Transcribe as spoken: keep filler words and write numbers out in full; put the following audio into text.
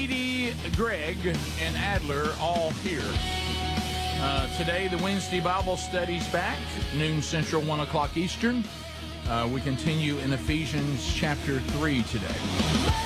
Speedy, Greg, and Adler all here. Uh, today, the Wednesday Bible study's back, noon Central, one o'clock Eastern. Uh, we continue in Ephesians chapter three today.